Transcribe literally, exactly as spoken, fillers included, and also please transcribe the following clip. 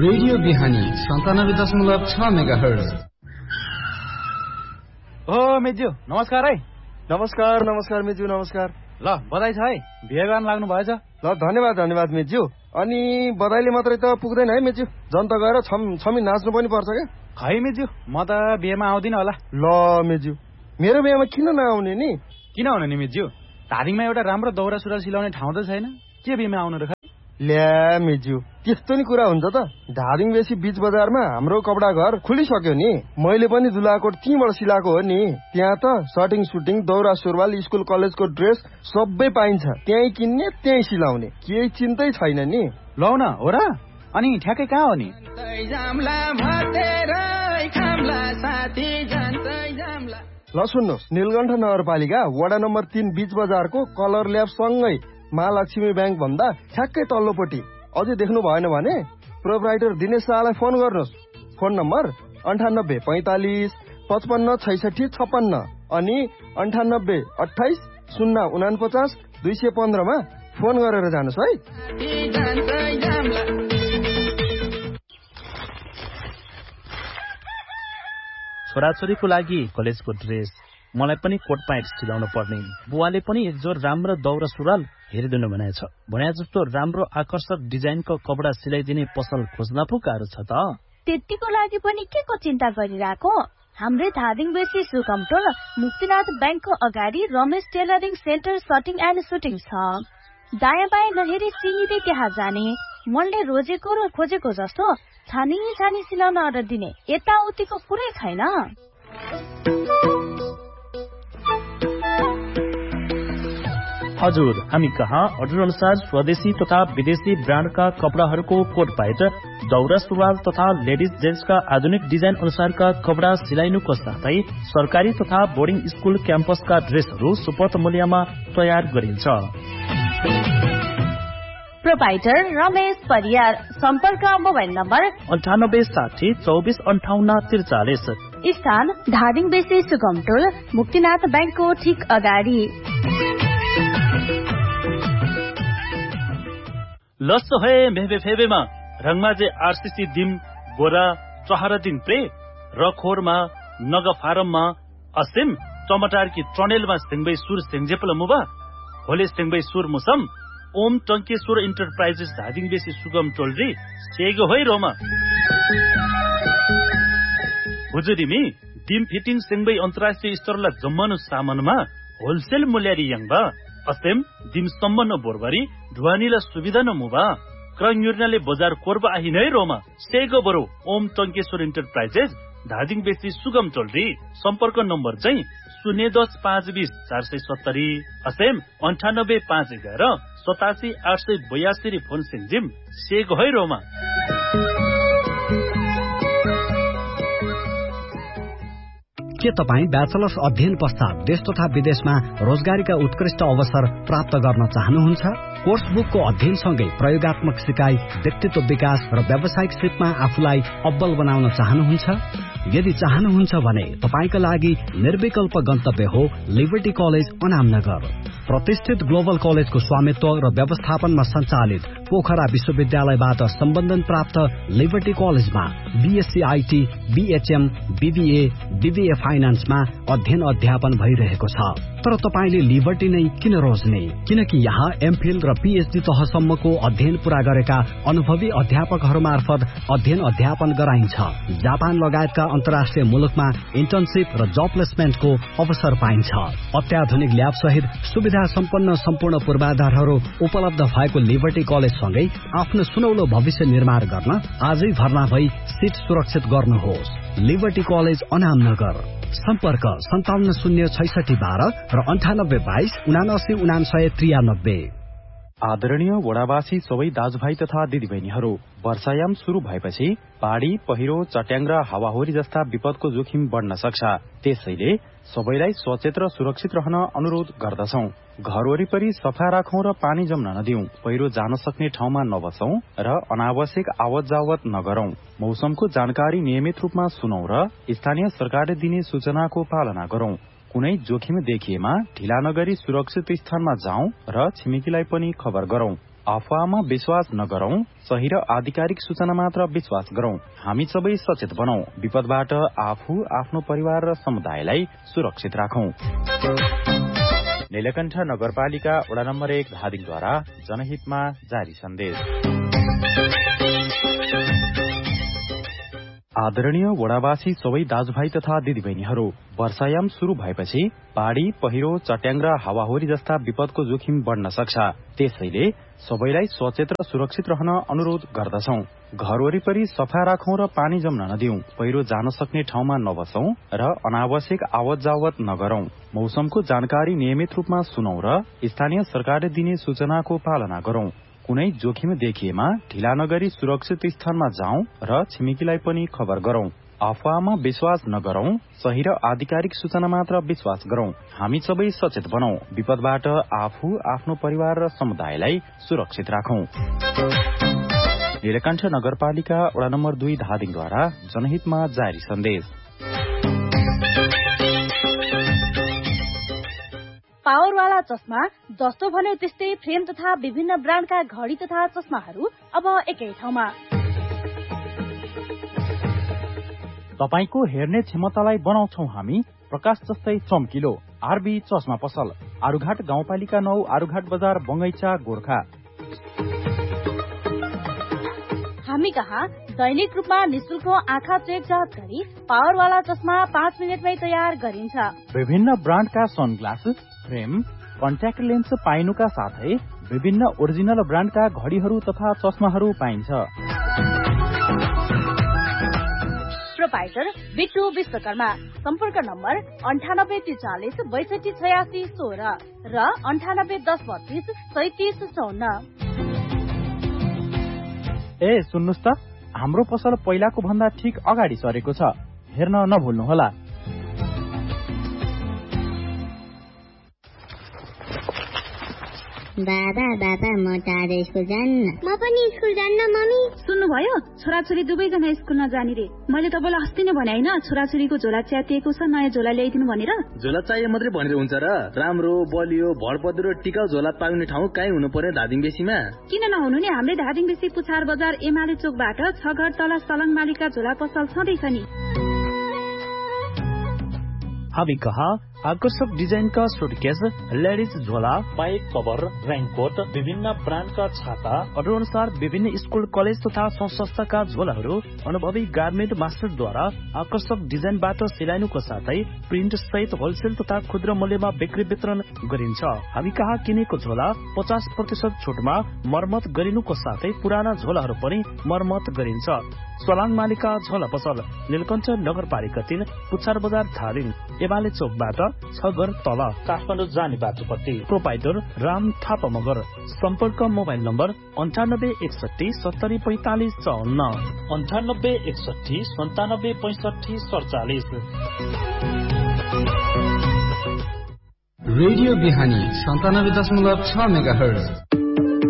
Radio बिहानी सन्तानब्बे दशमलव छ मेगाहर्ज। ओ मेज्यू नमस्कार है। नमस्कार नमस्कार मेज्यू नमस्कार। ल बधाई छ है, बिहे गर्न लाग्नु भएछ। ल धन्यवाद धन्यवाद मेज्यू। अनि बधाईले मात्रै त पुग्दैन है मेज्यू, जनता गएर छम छमी नाच्नु पनि पर्छ क्या। खै मेज्यू, म त बिहेमा आउँदिन होला। ल मेज्यू, मेरो बिहेमा किन नआउने नि? किन हुने नि मेज्यू, धादिङमा एउटा राम्रो दौरा सुरुवाल सिलाउने ठाउँ त छैन, के बिहेमा आउनु र? ल्या मेज्यू, त्यस्तो नि कुरा हुन्छ त। धादिङ बेसी बीच बजारमा हाम्रो कपडा घर खुलिसक्यो नि। मैले पनि दुलाकोट त्यहीँबाट सिलाएको हो नि। त्यहाँ त सर्टिङ सुटिङ दौरा सुरुवाल स्कुल कलेजको ड्रेस सबै पाइन्छ। त्यहीँ किन्ने त्यहीँ सिलाउने, केही चिन्तै छैन नि। लौ न हो र। अनि ठ्याक्कै कहाँ हो नि? ल सुन्नुहोस्, नीलकण्ठ नगरपालिका वडा नम्बर तीन बीच बजारको कलर ल्याब सँगै महालक्ष्मी ब्याङ्क भन्दा ठ्याक्कै तल्लोपट्टि। अझै देख्नु भएन भने प्रोपराइटर दिनेश शाहलाई फोन गर्नुहोस्। फोन नम्बर अन्ठानब्बे पैँतालिस पचपन्न छैसठी छप्पन्न अनि अन्ठानब्बे अठाइस शून्य उनापचास दुई सय पन्ध्रमा फोन गरेर जानुहोस् है। छोराछोरीको लागि कलेजको ड्रेस, मलाई पनि कोट प्यान्ट सिलाउनु पर्ने। बुवाले पनि एकजोर राम्रो दौरा सुरुवाल हेरिदिनु भनेछ। भने जस्तो राम्रो आकर्षक डिजाइनको कपडा सिलाइदिने पसल खोज्न पो गाह्रो छ त। त्यतिको लागि पनि के को चिन्ता गरिरहेको? हाम्रै धादिङ बेसी सुकमटोल मुक्तिनाथ ब्याङ्कको अगाडि Ramesh tailoring centre सटिङ and shooting छ। दायाँ बायाँ नहेरी सिधै त्यहाँ जाने, मनले रोजेको र खोजेको जस्तो छानी छानी सिलाउन अर्डर दिने, यताउतिको कुरै छैन। हजुर, हामी कहाँ अर्डर अनुसार स्वदेशी तथा विदेशी ब्रान्डका कपडाहरूको कोट प्यान्ट, दौरा सुरुवाल तथा लेडिज जेन्ट्सका आधुनिक डिजाइन अनुसारका कपडा सिलाइनुको साथै सरकारी तथा बोर्डिङ स्कुल क्याम्पसका ड्रेसहरू सुपथ मूल्यमा तयार गरिन्छ। प्रोभाइडर रमेश परियार। सम्पर्क मोबाइल नम्बर अन्ठानब्बे साठी चौबिस अन्ठाउन्न त्रिचालिस। स्थान धादिङ बेसी सुगमटोल मुक्तिनाथ ब्याङ्कको ठिक अगाडि। लस्सो है मेहबे फेबेमा रङमाजे आरसीसी दिम बोरा चहरा दिन प्रे रखोरमा नग फारममा असिम टमाटर की ट्रनेलमा सिंगबै सुर सिंगजेपल मुबा होले सिंगबै सुर मुसम ओम टंकेश्वर इन्टरप्राइजेस धादिङ बेसी सुगम टोलरी सेगो होइ रोमा हुजुरीमी दिम फिटिङ सिंगबै अन्तर्राष्ट्रिय स्तरला जम्मनु सामानमा होलसेल मूल्यरी यङबा असेम दिम सम्बन्ध बोरबारी ढुवानीला सुविधा न मुबा क्रयुर्नाले बजार कोर्बा आहि नै रोमा सेगो बरो ओम टंकेश्वर इन्टरप्राइजेस धादिङ बेसी सुगम टोलरी। सम्पर्क नम्बर चाहिँ शून्य दस पाँच बीस चार सय सत्तरी असेम अन्ठानब्बे पाँच एघार सतासी आठ सय बयासी फोन सिंजिम सेगो है रोमा। के तपाईँ ब्याचलर्स अध्ययन पश्चात देश तथा विदेशमा रोजगारीका उत्कृष्ट अवसर प्राप्त गर्न चाहनुहुन्छ? कोर्स बुकको अध्ययनसँगै प्रयोगात्मक सिकाइ, व्यक्तित्व विकास र व्यावसायिक सिपमा आफूलाई अब्बल बनाउन चाहनुहुन्छ? यदि चाहनुहुन्छ भने तपाईका लागि निर्विकल्प गन्तव्य हो लिबर्टी कलेज अनामनगर। प्रतिष्ठित ग्लोबल कलेजको स्वामित्व र व्यवस्थापनमा सञ्चालित पोखरा विश्वविद्यालयबाट सम्बन्धन प्राप्त लिबर्टी कलेजमा BSc IT, BHM, BBA, BBA फाइनान्समा अध्ययन अध्यापन भइरहेको छ। तर तपाईले लिबर्टी नै किन रोज्ने? किनकि यहाँ एमफिल र पीएचडी तहसम्मको अध्ययन पूरा गरेका अनुभवी अध्यापकहरू मार्फत अध्ययन अध्यापन गराइन्छ। जापान लगायतका अन्तर्राष्ट्रिय मुलुकमा इन्टर्नशिप र जब प्लेसमेन्टको अवसर पाइन्छ। अत्याधुनिक ल्याब सहित सुविधा सम्पन्न सम्पूर्ण पूर्वाधारहरू उपलब्ध भएको लिबर्टी कलेज सँगै आफ्नो सुनौलो भविष्य निर्माण गर्न आजै भर्ना भई सिट सुरक्षित गर्नुहोस्। Liberty college Anamnagar. सम्पर्क सन्ताउन्न शून्य छैसठी बाह्र र अन्ठानब्बे बाइस उनासी उनासय त्रियानब्बे। आदरणीय वडावासी सबै दाजुभाइ तथा दिदीबहिनीहरू, वर्षायाम शुरू भएपछि बाढी, पहिरो, चट्याङ र हावाहुरी जस्ता विपदको जोखिम बढ्न सक्छ। त्यसैले सबैलाई सचेत र सुरक्षित रहन अनुरोध गर्दछौं। घर वरिपरि सफा राखौं र पानी जम्न नदिउँ। पहिरो जान सक्ने ठाउँमा नबसौं र अनावश्यक आवत जावत नगरौं। मौसमको जानकारी नियमित रूपमा सुनौं र स्थानीय सरकारले दिने सूचनाको पालना गरौं। कुनै जोखिम देखिएमा ढिला नगरी सुरक्षित स्थानमा जाउँ र छिमेकीलाई पनि खबर गरौं। अफवाहमा विश्वास नगरौं, सही र आधिकारिक सूचना मात्र विश्वास गरौं। हामी सबै सचेत बनौं, विपदबाट आफू, आफ्नो परिवार र समुदायलाई सुरक्षित राखौं। नीलकण्ठ नगरपालिका वडा नम्बर एक धादिङद्वारा जनहितमा जारी सन्देश। आदरणीय वडावासी सबै दाजुभाइ तथा दिदीबहिनीहरू, वर्षायाम शुरू भएपछि बाढ़ी, पहिरो, चट्याङ र हावाहुरी जस्ता विपदको जोखिम बढ्न सक्छ। त्यसैले सबैलाई सचेत र सुरक्षित रहन अनुरोध गर्दछौं। घर वरिपरि सफा राखौं र पानी जम्न नदिउँ, पहिरो जान सक्ने ठाउँमा नबसौं र अनावश्यक आवत जावत नगरौं। मौसमको जानकारी नियमित रूपमा सुनौं र स्थानीय सरकारले दिने सूचनाको पालना गरौं। कुनै जोखिम देखिएमा ढिला नगरी सुरक्षित स्थानमा जाउँ र छिमेकीलाई पनि खबर गरौं। अफवाहमा विश्वास नगरौं, सही र आधिकारिक सूचना मात्र विश्वास गरौं। हामी सबै सचेत बनौं, विपदबाट आफू, आफ्नो परिवार र समुदायलाई सुरक्षित राखौं। नीलकण्ठ नगरपालिका वडा नम्बर दुई धादिङद्वारा जनहितमा जारी सन्देश। पावरवाला चस्मा जस्तो भन्यो त्यस्तै फ्रेम तथा विभिन्न ब्रान्डका घडी तथा चस्माहरू अब एकै ठाउँमा। तपाईको हेर्ने क्षमतालाई बनाउँछौ हामी प्रकाश जस्तै चम्किलो। आरबी चस्मा पसल, आरुघाट गाउँपालिका नौ, आरुघाट बजार, बंगैचा, गोर्खा। हामी कहाँ दैनिक रूपमा निशुल्क आँखा चेक जाँच गरी पावरवाला चस्मा पाँच मिनटमै तयार गरिन्छ। विभिन्न ब्रान्डका सनग्लास, फ्रेम, कन्ट्याक्ट लेन्स पाइनुका साथै विभिन्न ओरिजिनल ब्रान्डका घडीहरू तथा चस्माहरू पाइन्छ। प्रोपाइटर बिट्टु विश्वकर्मा, सम्पर्क नम्बर अन्ठानब्बे त्रिचालिस बैसठी छयासी सोह्र र अन्ठानब्बे दस बत्तीस सैतिस चौन्न। ए सुन्नुस् त, हाम्रो पसल पहिलाको भन्दा ठिक अगाडि सरेको छ, हेर्न नभुल्नुहोला। बाबा बाबा म टाढो स्कुल जान्न। म पनि स्कुल जान्न मम्मी। सुन्नुभयो, छोराछोरी दुवैजना स्कुल नजाने रे। मैले तपाईँलाई अस्ति नै भने होइन, छोराछोरीको झोला च्यातिएको छ, नयाँ झोला ल्याइदिनु भनेर। झोला चाहिए मात्रै भनेर हुन्छ र? राम्रो बलियो भरपद्रो टिकाउ झोला पाउने ठाउँ कहीँ हुनु पर्यो धादिङ बेसीमा? किन नहुनु नि, हाम्रै धादिङ बेसी पुछार बजार एमाले चोकबाट छ घर तल सलङ मालिका झोला पसल छँदैछ नि। हामी कहाँ आकर्षक डिजाइनका सुटकेस, लेडिज झोला, पाइप कभर, रेनकोट, विभिन्न ब्रान्डका छाता, अर्डर अनुसार विभिन्न स्कुल, कलेज तथा संस्थाका झोलाहरू अनुभवी गार्मेन्ट मास्टरद्वारा आकर्षक डिजाइनबाट सिलाइनुको साथै प्रिन्ट सहित होलसेल तथा खुद्रा मूल्यमा बिक्री वितरण गरिन्छ। हामी कहाँ किनेको झोला पचास प्रतिशत छुटमा मर्मत गरिनुको साथै पुराना झोलाहरू पनि मर्मत गरिन्छ। सलाङ मालिका झोला पसल, नीलकण्ठ नगरपालिका तीन, पुछार बजार, धादिङ, एमाले चोकबाट छ घर तल, काठमाडौँ जाने बाटोपट्टि। प्रोपाइटर राम थापा मगर, सम्पर्क मोबाइल नम्बर अन्ठानब्बे एकसठी सत्तरी पैंतालिस चौन्न, अन्ठानब्बे एकसठी सन्तानब्बे पैंसठी सडचालिस। रेडियो बिहानी सन्तानब्बे दशमलव छ मेगा हर्ज।